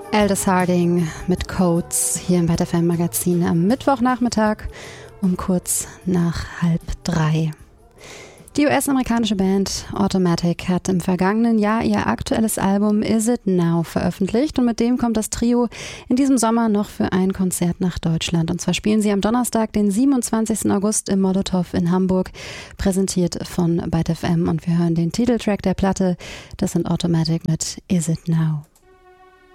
Aldous Harding mit Codes hier im Byte FM Magazin am Mittwochnachmittag um kurz nach 2:30. Die US-amerikanische Band Automatic hat im vergangenen Jahr ihr aktuelles Album Is It Now veröffentlicht und mit dem kommt das Trio in diesem Sommer noch für ein Konzert nach Deutschland. Und zwar spielen sie am Donnerstag, den 27. August im Molotow in Hamburg, präsentiert von Byte FM, und wir hören den Titeltrack der Platte. Das sind Automatic mit Is It Now.